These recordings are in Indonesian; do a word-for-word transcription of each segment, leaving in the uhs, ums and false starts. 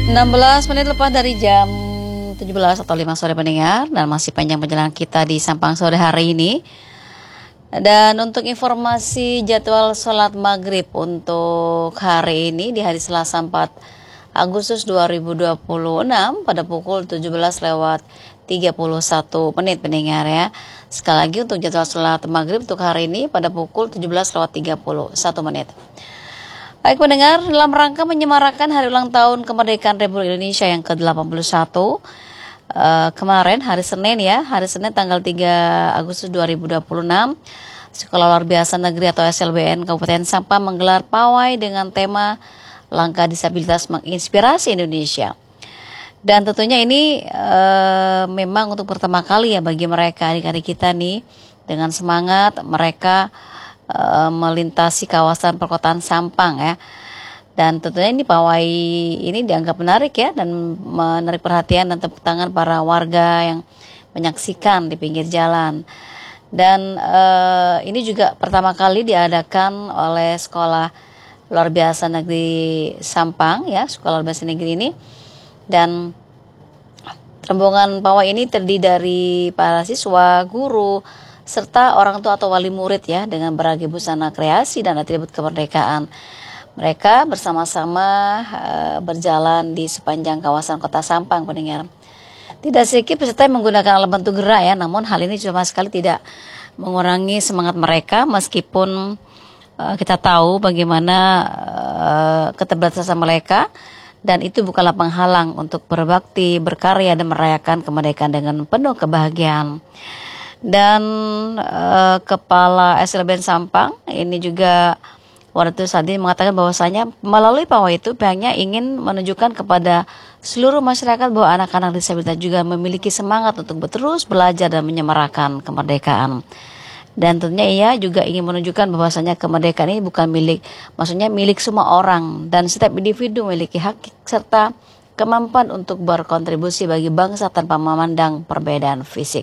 enam belas menit lepas dari jam tujuh belas atau lima sore pendengar, dan masih panjang perjalanan kita di Sampang sore hari ini. Dan untuk informasi jadwal sholat maghrib untuk hari ini di hari Selasa empat Agustus dua ribu dua puluh enam pada pukul tujuh belas lewat tiga puluh satu menit pendengar ya. Sekali lagi untuk jadwal sholat maghrib untuk hari ini pada pukul tujuh belas lewat tiga puluh satu menit. Baik pendengar, dalam rangka menyemarakan hari ulang tahun kemerdekaan Republik Indonesia yang ke delapan puluh satu uh, kemarin hari Senin ya, hari Senin tanggal tiga Agustus dua ribu dua puluh enam, Sekolah Luar Biasa Negeri atau S L B N Kabupaten Sampang menggelar pawai dengan tema Langkah Disabilitas Menginspirasi Indonesia. Dan tentunya ini uh, memang untuk pertama kali ya bagi mereka adik-adik kita nih, dengan semangat mereka melintasi kawasan perkotaan Sampang ya. Dan tentunya ini pawai ini dianggap menarik ya, dan menarik perhatian dan tepuk tangan para warga yang menyaksikan di pinggir jalan. Dan uh, ini juga pertama kali diadakan oleh Sekolah Luar Biasa Negeri Sampang ya, Sekolah Luar Biasa Negeri ini. Dan rombongan pawai ini terdiri dari para siswa, guru, serta orang tua atau wali murid ya, dengan beragam busana kreasi dan atribut kemerdekaan. Mereka bersama-sama uh, berjalan di sepanjang kawasan kota Sampang pendengar. Tidak sedikit peserta yang menggunakan alat bantu gerak ya, namun hal ini sama sekali tidak mengurangi semangat mereka, meskipun uh, kita tahu bagaimana uh, keterbatasan mereka, dan itu bukanlah penghalang untuk berbakti, berkarya, dan merayakan kemerdekaan dengan penuh kebahagiaan. Dan uh, Kepala S L B N Sampang ini juga waktu itu saat ini mengatakan bahwasanya melalui pawai itu pihaknya ingin menunjukkan kepada seluruh masyarakat bahwa anak-anak disabilitas juga memiliki semangat untuk terus belajar dan menyemarakan kemerdekaan. Dan tentunya ia juga ingin menunjukkan bahwasanya kemerdekaan ini bukan milik, maksudnya milik semua orang, dan setiap individu memiliki hak serta kemampuan untuk berkontribusi bagi bangsa tanpa memandang perbedaan fisik.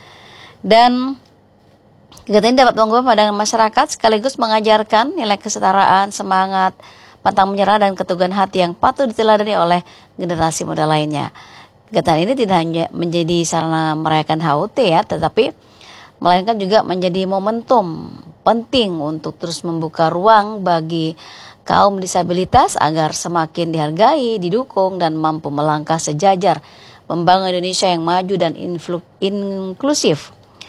Dan kegiatan ini dapat mengubah pandangan masyarakat sekaligus mengajarkan nilai kesetaraan, semangat, pantang menyerah, dan keteguhan hati yang patut diteladani oleh generasi muda lainnya. Kegiatan ini tidak hanya menjadi sarana merayakan H U T ya, tetapi melainkan juga menjadi momentum penting untuk terus membuka ruang bagi kaum disabilitas agar semakin dihargai, didukung, dan mampu melangkah sejajar membangun Indonesia yang maju dan inklusif.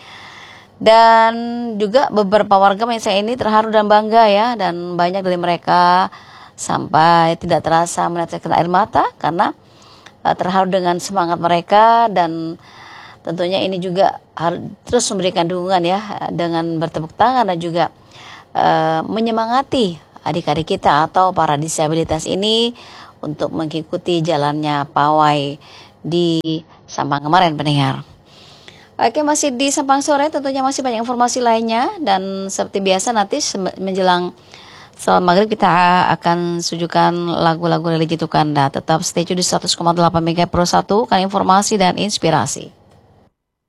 Dan juga beberapa warga saya ini terharu dan bangga ya, dan banyak dari mereka sampai tidak terasa meneteskan air mata karena uh, terharu dengan semangat mereka. Dan tentunya ini juga harus terus memberikan dukungan ya, dengan bertepuk tangan dan juga uh, menyemangati adik-adik kita atau para disabilitas ini untuk mengikuti jalannya pawai di Sampang kemarin pendengar. Oke, masih di Sampang sore, tentunya masih banyak informasi lainnya, dan seperti biasa nanti menjelang sholat maghrib kita akan sujukan lagu-lagu religi Tukanda. Tetap stay tune di seratus koma delapan Mega Pro satu kan informasi dan inspirasi.